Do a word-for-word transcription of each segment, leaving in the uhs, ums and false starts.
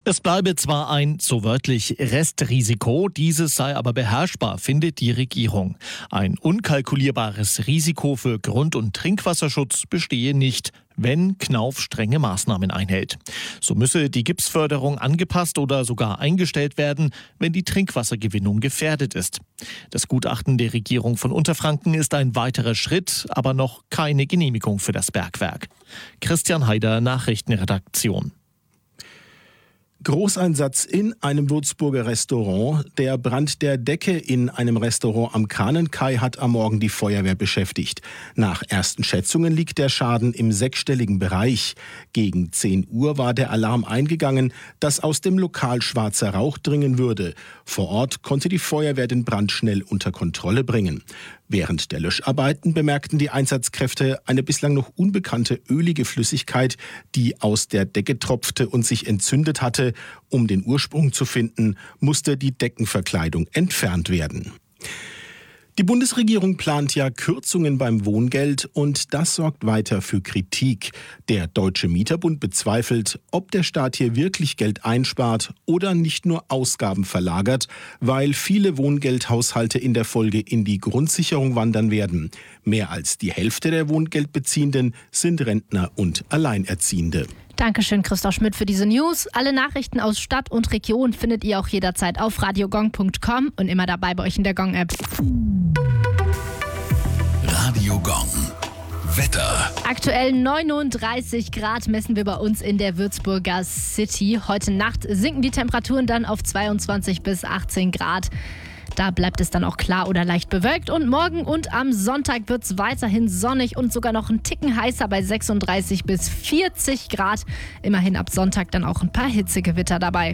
Es bleibe zwar ein, so wörtlich, Restrisiko, dieses sei aber beherrschbar, findet die Regierung. Ein unkalkulierbares Risiko für Grund- und Trinkwasserschutz bestehe nicht, wenn Knauf strenge Maßnahmen einhält. So müsse die Gipsförderung angepasst oder sogar eingestellt werden, wenn die Trinkwassergewinnung gefährdet ist. Das Gutachten der Regierung von Unterfranken ist ein weiterer Schritt, aber noch keine Genehmigung für das Bergwerk. Christian Haider, Nachrichtenredaktion. Großeinsatz in einem Würzburger Restaurant. Der Brand der Decke in einem Restaurant am Kahnenkai hat am Morgen die Feuerwehr beschäftigt. Nach ersten Schätzungen liegt der Schaden im sechsstelligen Bereich. Gegen zehn Uhr war der Alarm eingegangen, dass aus dem Lokal schwarzer Rauch dringen würde. Vor Ort konnte die Feuerwehr den Brand schnell unter Kontrolle bringen. Während der Löscharbeiten bemerkten die Einsatzkräfte eine bislang noch unbekannte ölige Flüssigkeit, die aus der Decke tropfte und sich entzündet hatte. Um den Ursprung zu finden, musste die Deckenverkleidung entfernt werden. Die Bundesregierung plant ja Kürzungen beim Wohngeld und das sorgt weiter für Kritik. Der Deutsche Mieterbund bezweifelt, ob der Staat hier wirklich Geld einspart oder nicht nur Ausgaben verlagert, weil viele Wohngeldhaushalte in der Folge in die Grundsicherung wandern werden. Mehr als die Hälfte der Wohngeldbeziehenden sind Rentner und Alleinerziehende. Dankeschön, Christoph Schmidt, für diese News. Alle Nachrichten aus Stadt und Region findet ihr auch jederzeit auf radiogong punkt com und immer dabei bei euch in der Gong-App. Radio Gong. Wetter. Aktuell neununddreißig Grad messen wir bei uns in der Würzburger City. Heute Nacht sinken die Temperaturen dann auf zweiundzwanzig bis achtzehn Grad. Da bleibt es dann auch klar oder leicht bewölkt. Und morgen und am Sonntag wird es weiterhin sonnig und sogar noch ein Ticken heißer bei sechsunddreißig bis vierzig Grad. Immerhin ab Sonntag dann auch ein paar Hitzegewitter dabei.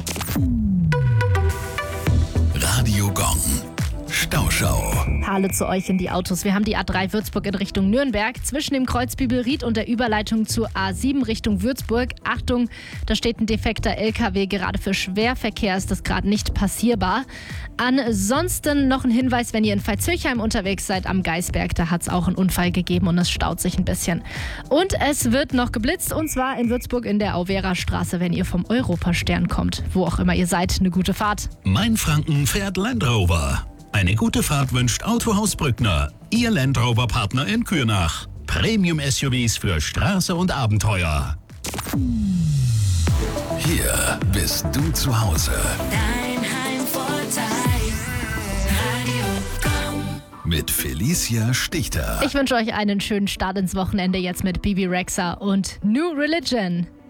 Radio Gong. Stauschau. Hallo zu euch in die Autos. Wir haben die A drei Würzburg in Richtung Nürnberg. Zwischen dem Kreuz Bibelried und der Überleitung zur A sieben Richtung Würzburg. Achtung, da steht ein defekter L K W. Gerade für Schwerverkehr ist das gerade nicht passierbar. Ansonsten noch ein Hinweis, wenn ihr in Veitshöchheim unterwegs seid am Geisberg. Da hat es auch einen Unfall gegeben und es staut sich ein bisschen. Und es wird noch geblitzt und zwar in Würzburg in der Auwera-Straße, wenn ihr vom Europastern kommt. Wo auch immer ihr seid, eine gute Fahrt. Mainfranken fährt Land Rover. Eine gute Fahrt wünscht Autohaus Brückner, Ihr Land Rover-Partner in Kürnach. Premium-S U Vs für Straße und Abenteuer. Hier bist du zu Hause. Dein Heimvorteil. Radio Gong. Mit Felicia Stichter. Ich wünsche euch einen schönen Start ins Wochenende jetzt mit Bibi Rexha und New Religion.